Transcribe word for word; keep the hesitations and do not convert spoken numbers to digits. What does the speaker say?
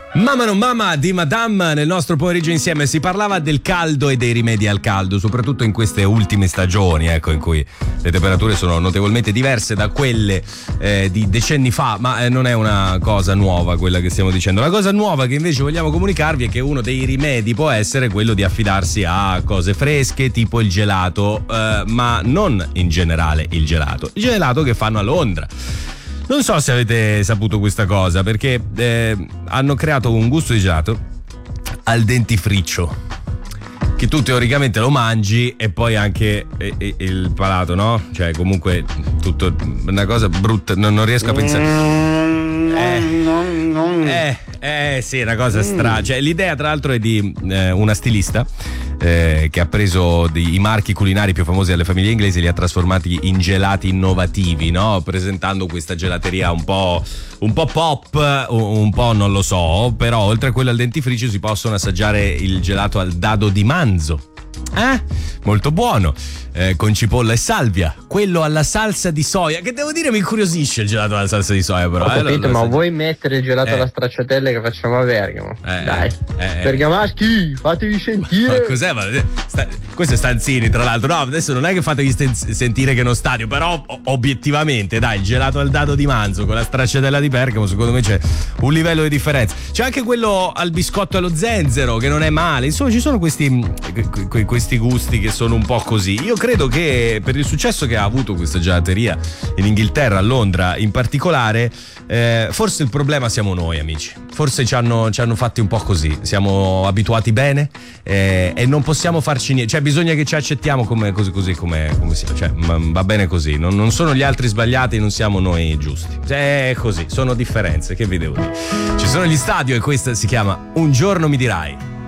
Mamma non mamma di Madame. Nel nostro pomeriggio insieme si parlava del caldo e dei rimedi al caldo, soprattutto in queste ultime stagioni, ecco, in cui le temperature sono notevolmente diverse da quelle eh, di decenni fa, ma eh, non è una cosa nuova quella che stiamo dicendo. La cosa nuova che invece vogliamo comunicarvi è che uno dei rimedi può essere quello di affidarsi a cose fresche, tipo il gelato, eh, ma non in generale il gelato, il gelato che fanno a Londra. Non so se avete saputo questa cosa, perché eh, hanno creato un gusto di gelato al dentifricio, che tu teoricamente lo mangi e poi anche eh, eh, il palato, no? Cioè comunque tutto una cosa brutta, non, non riesco a pensare. Eh, eh, eh sì, è una cosa strana. Cioè, l'idea tra l'altro è di eh, una stilista eh, che ha preso dei, i marchi culinari più famosi delle famiglie inglesi e li ha trasformati in gelati innovativi, no? Presentando questa gelateria un po', un po' pop, un po' non lo so, però oltre a quello al dentifricio si possono assaggiare il gelato al dado di manzo. Eh? Molto buono, eh, con cipolla e salvia. Quello alla salsa di soia, che devo dire mi incuriosisce il gelato alla salsa di soia, però. Ho capito, eh, ma vuoi mettere il gelato eh. alla stracciatella che facciamo a Bergamo? Eh, Dai, eh, eh. bergamaschi, fatevi sentire. Ma cos'è? Ma sta, questo è Stanzini, tra l'altro. No, adesso non è che fatevi sten- sentire che è uno stadio, però o- obiettivamente, dai, il gelato al dado di manzo con la stracciatella di Bergamo, secondo me c'è un livello di differenza. C'è anche quello al biscotto allo zenzero, che non è male. Insomma, ci sono questi, que- que- questi gusti che sono un po' così. Io credo che per il successo che ha avuto questa gelateria in Inghilterra, a Londra in particolare, eh, forse il problema siamo noi, amici. Forse ci hanno, ci hanno fatti un po' così. Siamo abituati bene eh, e non possiamo farci niente. Cioè, bisogna che ci accettiamo come così, così come, come siamo. Cioè, va bene così. Non, non sono gli altri sbagliati, non siamo noi giusti. È così, sono differenze. Che vi devo dire? Ci sono gli stadio e questa si chiama Un giorno mi dirai.